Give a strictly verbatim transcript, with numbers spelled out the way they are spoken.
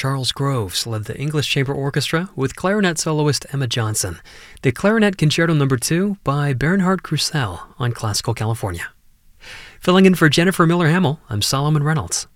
Charles Groves led the English Chamber Orchestra with clarinet soloist Emma Johnson. The Clarinet Concerto Number two by Bernhard Krusell on Classical California. Filling in for Jennifer Miller-Hamel, I'm Solomon Reynolds.